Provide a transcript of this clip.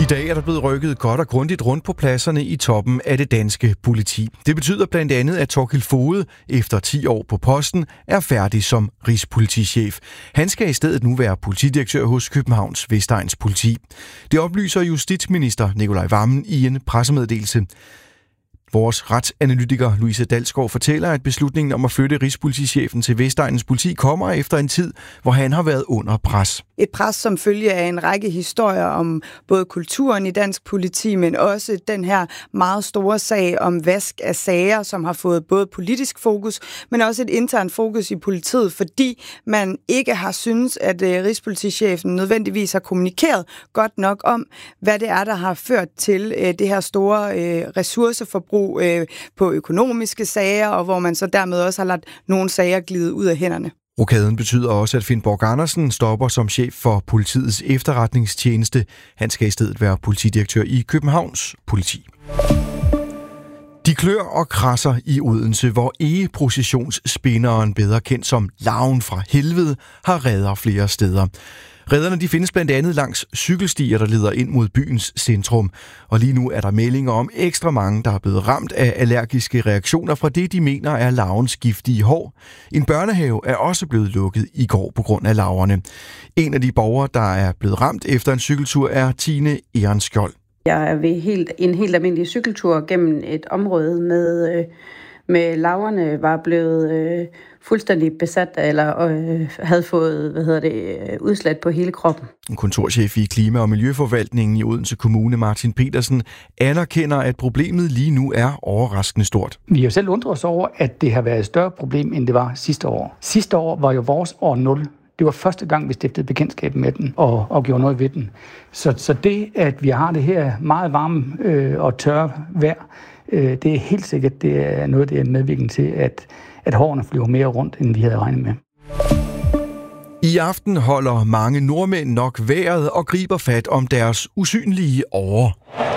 dag er der blevet rykket godt og grundigt rundt på pladserne i toppen af det danske politi. Det betyder blandt andet, at Thorkild Foged efter 10 år på posten er færdig som rigspolitichef. Han skal i stedet nu være politidirektør hos Københavns Vestegns Politi. Det oplyser justitsminister Nicolai Wammen i en pressemeddelelse. Vores retsanalytiker Louise Dalsgaard fortæller, at beslutningen om at flytte rigspolitichefen til Vestegnens Politi kommer efter en tid, hvor han har været under pres. Et pres, som følge af en række historier om både kulturen i dansk politi, men også den her meget store sag om vask af sager, som har fået både politisk fokus, men også et internt fokus i politiet, fordi man ikke har syntes, at rigspolitichefen nødvendigvis har kommunikeret godt nok om, hvad det er, der har ført til det her store ressourceforbrug på økonomiske sager, og hvor man så dermed også har ladet nogle sager glide ud af hænderne. Rokaden betyder også, at Finn Borg Andersen stopper som chef for politiets efterretningstjeneste. Han skal i stedet være politidirektør i Københavns Politi. De klør og krasser i Odense, hvor egeprocessionsspinderen, bedre kendt som Larven fra Helvede, har redder flere steder. Redderne de findes blandt andet langs cykelstier, der leder ind mod byens centrum. Og lige nu er der meldinger om ekstra mange, der er blevet ramt af allergiske reaktioner fra det, de mener er larvens giftige hår. En børnehave er også blevet lukket i går på grund af larverne. En af de borgere, der er blevet ramt efter en cykeltur, er Tine Ehrenskjold. Jeg er ved en helt almindelig cykeltur gennem et område med larverne var blevet fuldstændig besat eller havde fået udslæt på hele kroppen. Kontorchef i Klima- og Miljøforvaltningen i Odense Kommune, Martin Petersen, anerkender, at problemet lige nu er overraskende stort. Vi har jo selv undret os over, at det har været et større problem, end det var sidste år. Sidste år var jo vores år 0. Det var første gang, vi stiftede bekendtskab med den og gjorde noget ved den. Så det, at vi har det her meget varme og tørre vejr, det er helt sikkert, det er noget, der er medvirkende til, at hårene flyver mere rundt, end vi havde regnet med. I aften holder mange nordmænd nok vejret og griber fat om deres usynlige årer.